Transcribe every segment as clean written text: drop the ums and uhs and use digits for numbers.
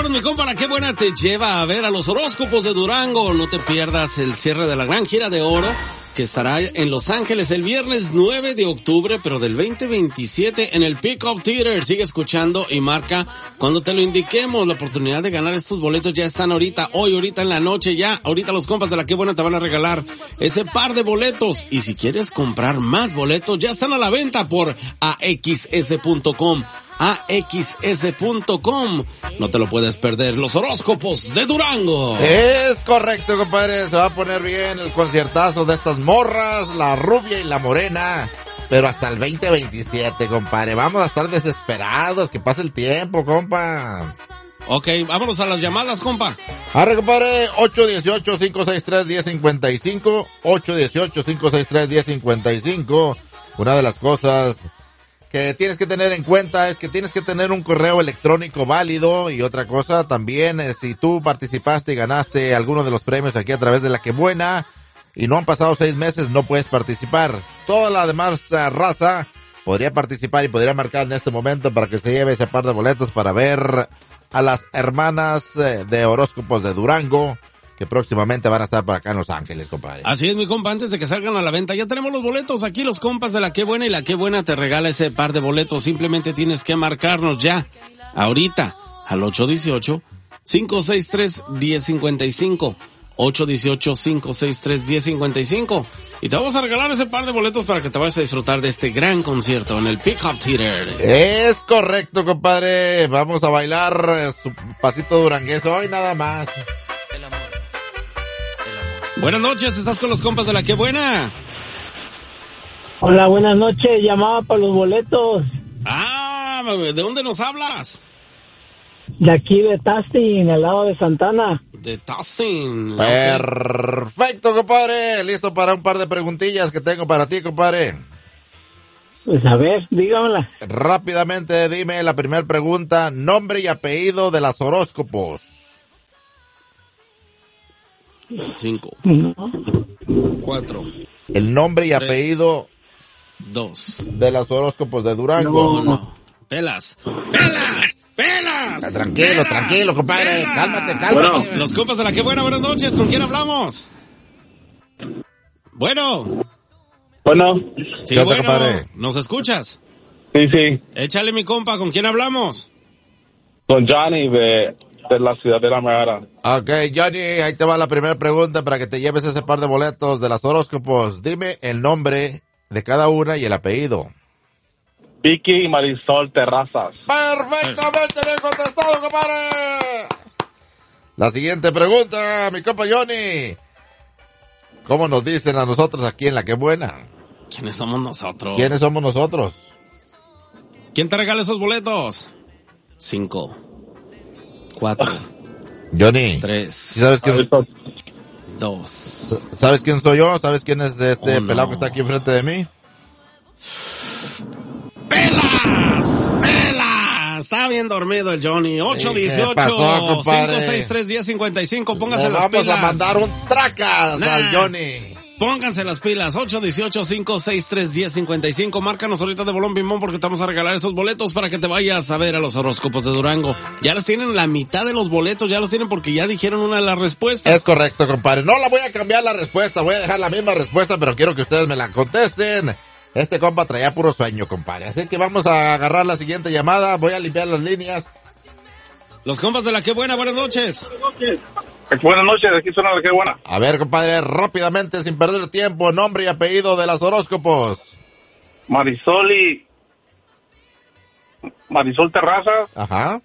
Vámonos, mi compa, la qué buena te lleva a ver a los horóscopos de Durango. No te pierdas el cierre de la gran gira de oro que estará en Los Ángeles el viernes 9 de octubre, pero del 2027 en el Peacock Theater. Sigue escuchando y marca cuando te lo indiquemos. La oportunidad de ganar estos boletos ya están ahorita, ahorita en la noche ya. Ahorita los compas de la qué buena te van a regalar ese par de boletos. Y si quieres comprar más boletos, ya están a la venta por AXS.com. AXS.com. No te lo puedes perder. Los horóscopos de Durango. Es correcto, compadre. Se va a poner bien el conciertazo de estas morras, la rubia y la morena. Pero hasta el 2027, compadre. Vamos a estar desesperados. Que pase el tiempo, compa. Ok, vámonos a las llamadas, compa. Arre, compadre. 818-563-1055. 818-563-1055. Una de las cosas que tienes que tener en cuenta es que tienes que tener un correo electrónico válido, y otra cosa también, si tú participaste y ganaste alguno de los premios aquí a través de la que buena y no han pasado 6 meses, no puedes participar. Toda la demás raza podría participar y podría marcar en este momento para que se lleve ese par de boletos para ver a las hermanas de horóscopos de Durango, que próximamente van a estar por acá en Los Ángeles, compadre. Así es, mi compa, antes de que salgan a la venta, ya tenemos los boletos aquí, los compas de la qué buena, y la qué buena te regala ese par de boletos. Simplemente tienes que marcarnos ya, ahorita, al 818-563-1055. 818-563-1055. Y te vamos a regalar ese par de boletos para que te vayas a disfrutar de este gran concierto en el Peacock Theater. Es correcto, compadre. Vamos a bailar su pasito durangués hoy nada más. Buenas noches, estás con los compas de la qué buena. Hola, buenas noches, llamaba para los boletos. Ah, ¿de dónde nos hablas? De aquí de Tustin, al lado de Santana. De Tustin. Perfecto, compadre. Listo para un par de preguntillas que tengo para ti, compadre. Pues a ver, dígamela. Rápidamente, dime la primera pregunta. Nombre y apellido de las horóscopos. 5, 4. El nombre y 3, apellido 2 de las horóscopos de Durango. No. Pelas. Tranquilo, compadre. Cálmate. Bueno, los compas de la qué buena, buenas noches. ¿Con quién hablamos? Bueno. Sí, bueno. Compadre? ¿Nos escuchas? Sí. Échale, mi compa. ¿Con quién hablamos? Con Johnny de la ciudad de La Mejara. Ok, Johnny, ahí te va la primera pregunta para que te lleves ese par de boletos de las horóscopos. Dime el nombre de cada una y el apellido. Vicky y Marisol Terrazas. Perfectamente bien contestado, compadre. La siguiente pregunta, mi compa Johnny. ¿Cómo nos dicen a nosotros aquí en La Qué Buena? ¿Quiénes somos nosotros? ¿Quién te regala esos boletos? 5, 4. Johnny. 3. ¿Sí sabes quién? 2. ¿Sabes quién soy yo? ¿Sabes quién es este pelado que está aquí enfrente de mí? ¡Pelas! Está bien dormido el Johnny. 818-563-1055. Pónganse las pilas. Vamos a mandar un tracas al Johnny. Pónganse las pilas. 818-563-1055. Márcanos ahorita de bolón pimón porque te vamos a regalar esos boletos para que te vayas a ver a los horóscopos de Durango. Ya los tienen, la mitad de los boletos ya los tienen porque ya dijeron una de las respuestas. Es correcto, compadre. No la voy a cambiar la respuesta. Voy a dejar la misma respuesta, pero quiero que ustedes me la contesten. Este compa traía puro sueño, compadre. Así que vamos a agarrar la siguiente llamada. Voy a limpiar las líneas. Los compas de la qué buena, buenas noches. Buenas noches, aquí suena la qué buena. A ver, compadre, rápidamente, sin perder tiempo, nombre y apellido de las horóscopos. Marisol Terrazas. Ajá.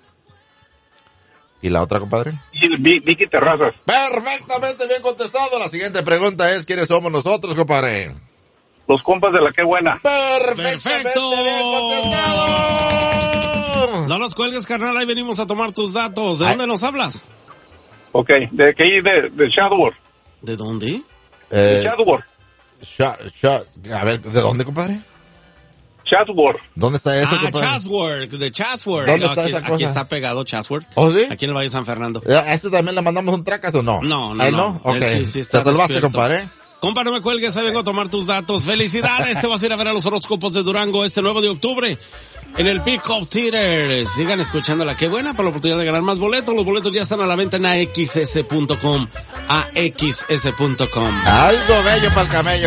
¿Y la otra, compadre? Vicky Terrazas. Perfectamente bien contestado. La siguiente pregunta es, ¿quiénes somos nosotros, compadre? Los compas de la qué buena. ¡Perfecto! Bien contestado. No los cuelgues, carnal, ahí venimos a tomar tus datos. ¿De dónde nos hablas? Ok, de Shadowworth. ¿De dónde? De Shadowworth. A ver, ¿de dónde, compadre? Chatsworth. ¿Dónde está eso, compadre? Chatsworth, de Chatsworth. ¿Dónde está esa cosa? Aquí está pegado Chatsworth. ¿Oh, sí? Aquí en el Valle de San Fernando. ¿A este también le mandamos un tracas o no? No. ¿A él no? Ok. Sí está ¿Te salvaste, despierto. compadre? Compa, no me cuelgues, ahí vengo a tomar tus datos. ¡Felicidades! Te vas a ir a ver a los horóscopos de Durango este 9 de octubre en el Peacock Theater. Sigan escuchándola. Qué buena por la oportunidad de ganar más boletos. Los boletos ya están a la venta en axs.com. axs.com. Algo bello para el camello.